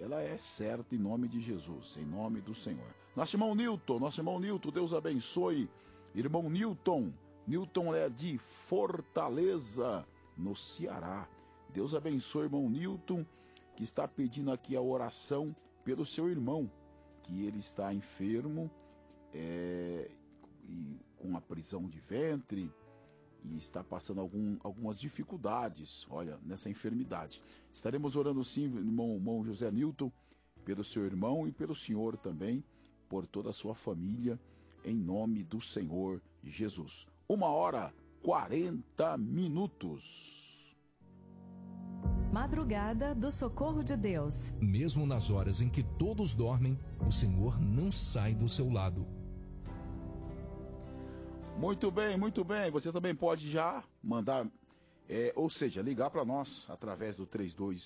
ela é certa em nome de Jesus, em nome do Senhor. Nosso irmão Newton, Deus abençoe. Irmão Newton é de Fortaleza, no Ceará. Deus abençoe, irmão Newton, que está pedindo aqui a oração pelo seu irmão, que ele está enfermo, e com a prisão de ventre, e está passando algumas dificuldades, olha, nessa enfermidade. Estaremos orando sim, irmão José Newton, pelo seu irmão e pelo senhor também, por toda a sua família, em nome do Senhor Jesus. 1h40. Madrugada do Socorro de Deus. Mesmo nas horas em que todos dormem, o Senhor não sai do seu lado. Muito bem. Você também pode já mandar, ou seja, ligar para nós através do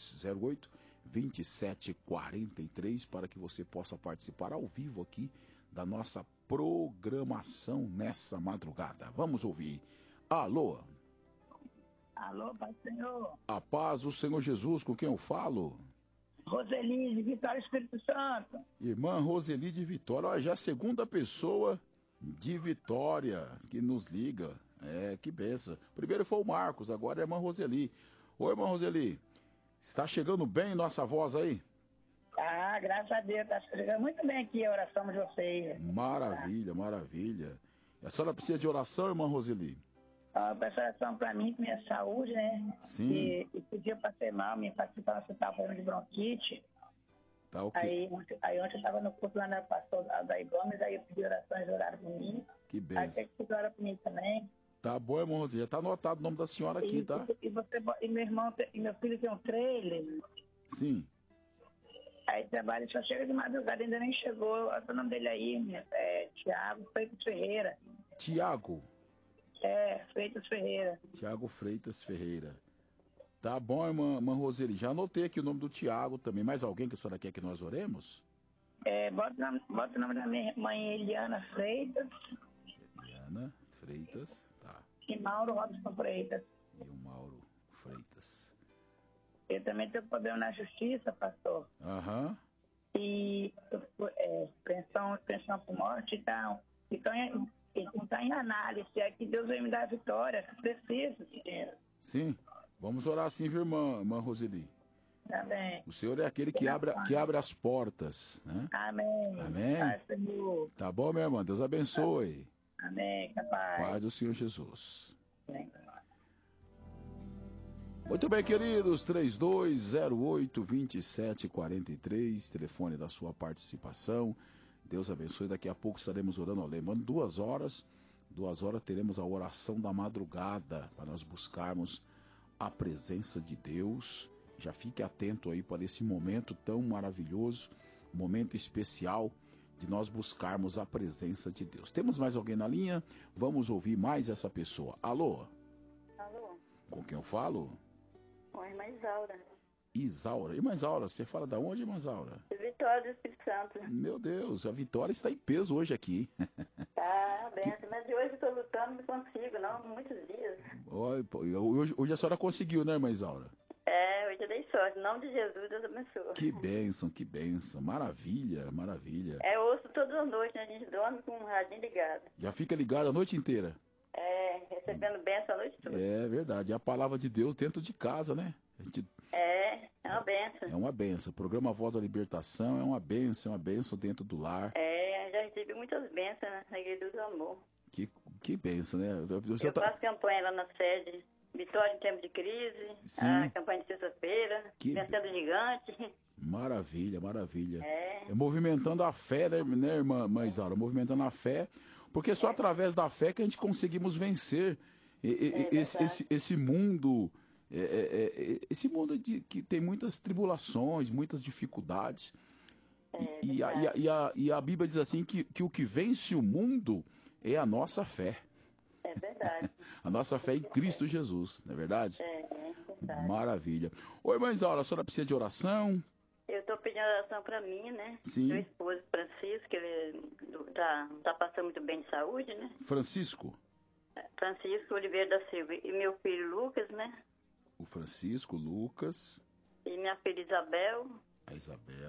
3208-2743 para que você possa participar ao vivo aqui da nossa programação nessa madrugada. Vamos ouvir. Alô? Alô, Pai Senhor. A paz do Senhor Jesus, com quem eu falo? Roseli, de Vitória, Espírito Santo. Irmã Roseli de Vitória, olha, já a segunda pessoa de Vitória que nos liga. Que benção. Primeiro foi o Marcos, agora é a irmã Roseli. Oi, irmã Roseli, está chegando bem nossa voz aí? Ah, graças a Deus, está chegando muito bem aqui a oração de vocês. Maravilha. A senhora precisa de oração, irmã Roseli? Eu peço oração para mim, com minha saúde, né? Sim. E podia passar mal, me participar do hospital falando de bronquite. Tá ok. Aí ontem eu estava no curso lá na pastor da Gomes, aí eu pedi orações, oraram por mim. Que benção. Aí você que pediu oração por mim também. Tá bom, irmã Roseli, já tá anotado o nome da senhora aqui, tá? E meu irmão, e meu filho tem um trailer. Sim. Aí trabalha, só chega de madrugada, ainda nem chegou. Olha o nome dele aí, Tiago Freitas Ferreira. Tiago? Freitas Ferreira. Tiago Freitas Ferreira. Tá bom, irmã Roseli, já anotei aqui o nome do Tiago também. Mais alguém que a senhora quer que nós oremos? Bota o nome da minha mãe, Eliana Freitas. Eliana Freitas, tá. E Mauro Robson Freitas. E o Mauro Freitas. Eu também tenho problema na justiça, pastor. Aham. E pensão por morte e tal. Então, não está em análise. É que Deus vai me dar a vitória. Preciso de dinheiro. Sim. Vamos orar assim, viu, irmã Roseli? Amém. O Senhor é aquele que abre as portas, né? Amém. Amém. Paz, Senhor. Tá bom, minha irmã? Deus abençoe. Amém. Capaz. Paz do Senhor Jesus. Amém. Muito bem, queridos, 3208-2743, telefone da sua participação. Deus abençoe. Daqui a pouco estaremos orando, lembrando, 2 horas teremos a oração da madrugada, para nós buscarmos a presença de Deus. Já fique atento aí para esse momento tão maravilhoso, momento especial de nós buscarmos a presença de Deus. Temos mais alguém na linha? Vamos ouvir mais essa pessoa. Alô? Alô? Com quem eu falo? Com a irmã Isaura. Isaura. Irmã Isaura, você fala da onde, irmã Isaura? Vitória do Espírito Santo. Meu Deus, a Vitória está em peso hoje aqui. Tá, benção. Mas de hoje eu estou lutando, não consigo, não, muitos dias. Hoje a senhora conseguiu, né, irmã Isaura? Hoje eu dei sorte. Em nome de Jesus, Deus abençoe. Que bênção. Maravilha. Eu ouço toda noite, né? A gente dorme com um radinho ligado. Já fica ligado a noite inteira? Recebendo bênção a noite toda. É verdade. E a palavra de Deus dentro de casa, né? É uma bênção. É uma bênção. O programa Voz da Libertação é uma bênção dentro do lar. Já recebi muitas bênçãos na Igreja do Amor. Que bênção, né? Eu faço campanha lá na sede. Vitória em tempo de crise. Sim. A campanha de sexta-feira. Vencendo o Gigante. Maravilha. Movimentando a fé, né, irmã Isaura? Movimentando a fé. Porque só através da fé que a gente conseguimos vencer esse mundo. Esse mundo que tem muitas tribulações, muitas dificuldades. E a Bíblia diz assim que o que vence o mundo é a nossa fé. É verdade. A nossa fé em Cristo Jesus, não é verdade? É verdade. Maravilha. Oi, irmã Isaura, a senhora precisa de oração? Eu estou pedindo oração para mim, né? Sim. Meu esposo Francisco, ele tá passando muito bem de saúde, né? Francisco Oliveira da Silva. E meu filho Lucas, né? O Francisco, Lucas. E minha filha Isabel. A Isabel.